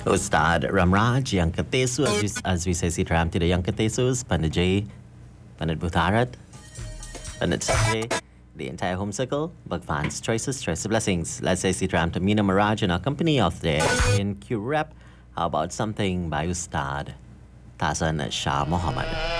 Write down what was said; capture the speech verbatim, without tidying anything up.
Ustad Ramraj yang ketesu as we, as we say si tram to the yang ketesus Pandit J Pandit Bhutarat Pandit Sanjay the entire home circle Bhagwan's choices choices blessings. Let's say si tram to Meena Maraj and our company out there in Q Rep. How about something by Ustad Tasan Shah Muhammad?